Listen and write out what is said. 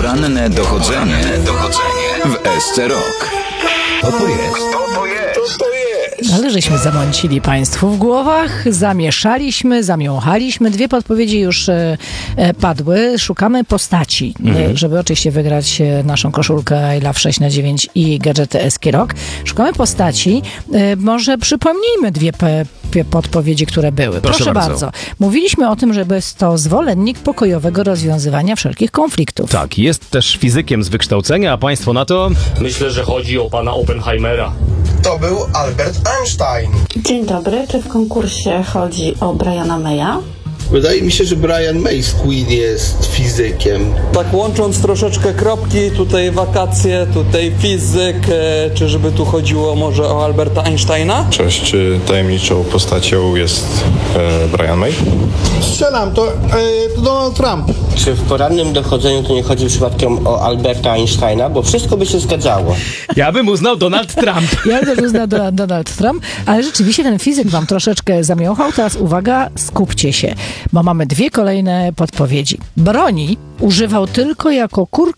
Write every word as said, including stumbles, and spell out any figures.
Poranne dochodzenie, dochodzenie w S C Rock. To to jest. To to jest. To to jest. Ale żeśmy zamącili Państwu w głowach, zamieszaliśmy, zamiąchaliśmy. Dwie podpowiedzi już e, e, padły. Szukamy postaci, mhm. e, żeby oczywiście wygrać e, naszą koszulkę I Love sześć na dziewięć i gadżety S K Rock. Szukamy postaci. E, może przypomnijmy dwie pe, pe, podpowiedzi, które były. Proszę, Proszę bardzo. bardzo. Mówiliśmy o tym, że jest to zwolennik pokojowego rozwiązywania wszelkich konfliktów. Tak, jest też fizykiem z wykształcenia, a Państwo na to... Myślę, że chodzi o pana Oppenheimera. To był Albert Einstein. Dzień dobry, czy w konkursie chodzi o Briana Maya? Wydaje mi się, że Brian May z Queen jest fizykiem. Tak łącząc troszeczkę kropki, tutaj wakacje, tutaj fizyk, e, czy żeby tu chodziło może o Alberta Einsteina? Cześć, czy tajemniczą postacią jest e, Brian May? Strzelam, to, e, to Donald Trump. Czy w porannym dochodzeniu to nie chodzi przypadkiem o Alberta Einsteina? Bo wszystko by się zgadzało. Ja bym uznał Donald Trump. Ja też uznał Donald, Donald Trump, ale rzeczywiście ten fizyk wam troszeczkę zamiąchał. Teraz uwaga, skupcie się, bo mamy dwie kolejne podpowiedzi. Broni używał tylko jako kur